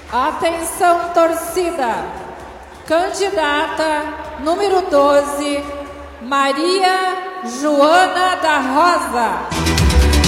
Atenção, torcida. Candidata número 12, Maria Joana da Rosa.